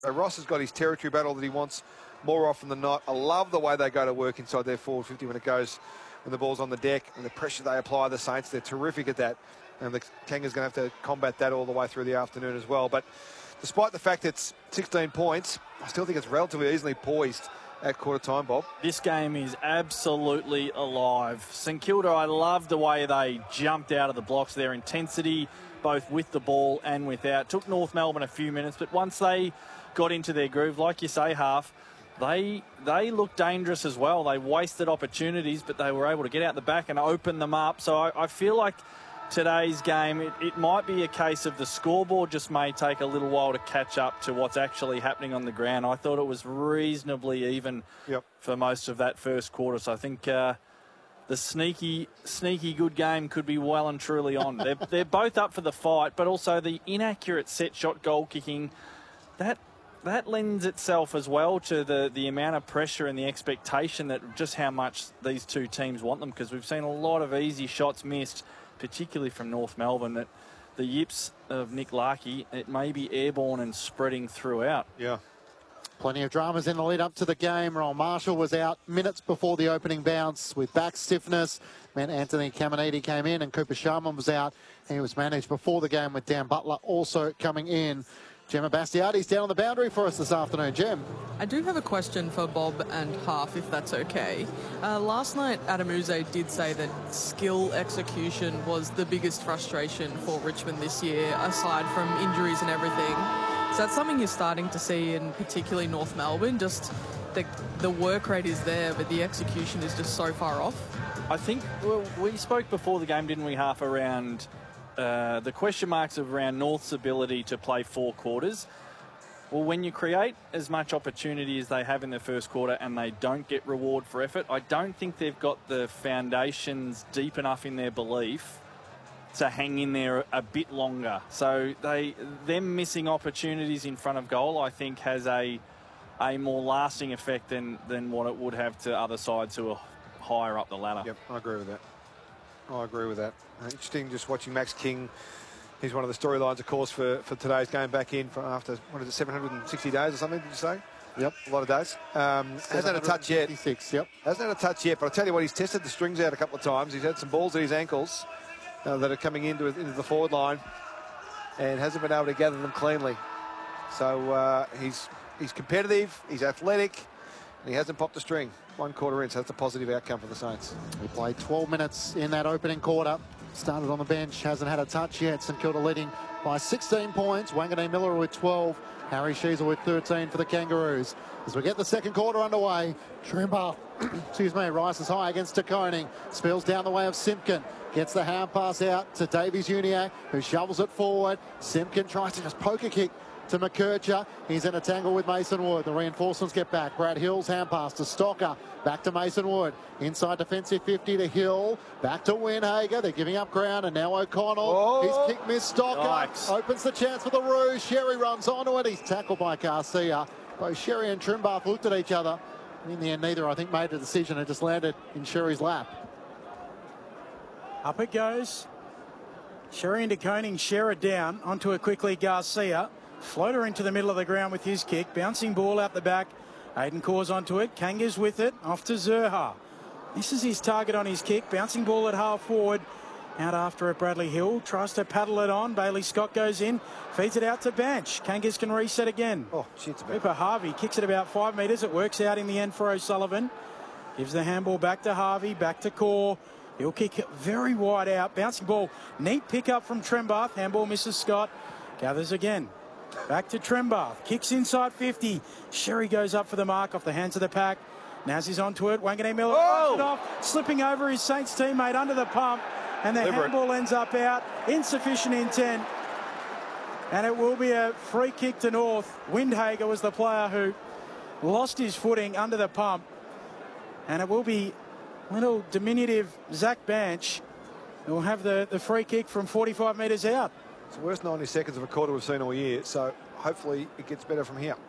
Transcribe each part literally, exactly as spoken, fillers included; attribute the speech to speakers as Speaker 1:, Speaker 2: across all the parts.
Speaker 1: So Ross has got his territory battle that he wants more often than not. I love the way they go to work inside their forward fifty when it goes, when the ball's on the deck and the pressure they apply. The Saints, they're terrific at that. And the Kangas going to have to combat that all the way through the afternoon as well. But despite the fact it's sixteen points, I still think it's relatively easily poised at quarter time, Bob.
Speaker 2: This game is absolutely alive. St Kilda, I love the way they jumped out of the blocks, their intensity, both with the ball and without. Took North Melbourne a few minutes, but once they got into their groove, like you say, Half, they they looked dangerous as well. They wasted opportunities, but they were able to get out the back and open them up. So I, I feel like today's game, it, it might be a case of the scoreboard just may take a little while to catch up to what's actually happening on the ground. I thought it was reasonably even
Speaker 1: yep.
Speaker 2: for most of that first quarter. So I think uh, the sneaky, sneaky good game could be well and truly on. they're, they're both up for the fight, but also the inaccurate set shot goal kicking, that that lends itself as well to the, the amount of pressure and the expectation that just how much these two teams want them, because we've seen a lot of easy shots missed, particularly from North Melbourne, that the yips of Nick Larkey, it may be airborne and spreading throughout.
Speaker 1: Yeah.
Speaker 3: Plenty of dramas in the lead up to the game. Ron Marshall was out minutes before the opening bounce with back stiffness. Meant Anthony Caminiti came in, and Cooper Sharman was out. He was managed before the game with Dan Butler also coming in. Gemma Bastiati's down on the boundary for us this afternoon. Gem.
Speaker 4: I do have a question for Bob and Half, if that's okay. Uh, last night, Adam Uze did say that skill execution was the biggest frustration for Richmond this year, aside from injuries and everything. Is that something you're starting to see in particularly North Melbourne? Just the, the work rate is there, but the execution is just so far off?
Speaker 2: I think well, we spoke before the game, didn't we, Half, around Uh, the question marks around North's ability to play four quarters. Well, when you create as much opportunity as they have in the first quarter and they don't get reward for effort, I don't think they've got the foundations deep enough in their belief to hang in there a bit longer. So they them missing opportunities in front of goal, I think, has a a more lasting effect than, than what it would have to other sides who are higher up the ladder.
Speaker 1: Yep, I agree with that. I agree with that. Interesting just watching Max King. He's one of the storylines, of course, for, for today's game, back in for after, what is it, seven hundred sixty days or something, did you say?
Speaker 3: Yep.
Speaker 1: A lot of days. Um, hasn't had a touch yet.
Speaker 3: Yep.
Speaker 1: Hasn't had a touch yet, but I'll tell you what, he's tested the strings out a couple of times. He's had some balls at his ankles uh, that are coming into, into the forward line and hasn't been able to gather them cleanly. So uh, he's, he's competitive, he's athletic, and he hasn't popped a string. One quarter in, so that's a positive outcome for the Saints.
Speaker 3: He played twelve minutes in that opening quarter. Started on the bench, hasn't had a touch yet. St Kilda leading by sixteen points. Wanganeen Miller with twelve. Harry Sheezel with thirteen for the Kangaroos. As we get the second quarter underway, Trimba, excuse me, rises high against De Koning. Spills down the way of Simpkin. Gets the hand pass out to Davies-Uniacke, who shovels it forward. Simpkin tries to just poke a kick to McKercher. He's in a tangle with Mason Wood. The reinforcements get back. Brad Hill's hand pass to Stocker. Back to Mason Wood. Inside defensive fifty to Hill. Back to Winhager. They're giving up ground, and now O'Connell.
Speaker 1: Oh.
Speaker 3: His kick missed Stocker.
Speaker 2: Yikes.
Speaker 3: Opens the chance for the Roos. Sherry runs onto it. He's tackled by Garcia. Both Sherry and Trimbath looked at each other. In the end, neither, I think, made a decision. It just landed in Sherry's lap.
Speaker 5: Up it goes. Sherry and De Koning share it down onto it quickly. Garcia. Floater into the middle of the ground with his kick. Bouncing ball out the back. Aiden Cause onto it. Kangas with it. Off to Zerha. This is his target on his kick. Bouncing ball at half forward. Out after it, Bradley Hill. Tries to paddle it on. Bailey Scott goes in. Feeds it out to Bench. Kangas can reset again.
Speaker 1: Oh, shit's about.
Speaker 5: Cooper Harvey kicks it about five metres. It works out in the end for O'Sullivan. Gives the handball back to Harvey. Back to Core. He'll kick it very wide out. Bouncing ball. Neat pick up from Trembath. Handball misses Scott. Gathers again. Back to Trembath. Kicks inside fifty. Sherry goes up for the mark off the hands of the pack. Naz is onto it. Wanganeen Miller
Speaker 1: oh!
Speaker 5: it off. Slipping over his Saints teammate under the pump. And the
Speaker 1: Deliberate.
Speaker 5: handball ends up out. Insufficient intent. And it will be a free kick to North. Windhager was the player who lost his footing under the pump. And it will be little diminutive Zach Banch who will have the, the free kick from forty-five metres out.
Speaker 1: It's the worst ninety seconds of a quarter we've seen all year, so hopefully it gets better from here.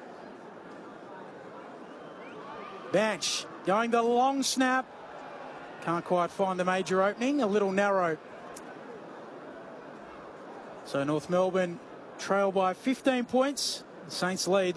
Speaker 5: Banch going the long snap. Can't quite find the major opening. A little narrow. So North Melbourne trail by fifteen points Saints lead.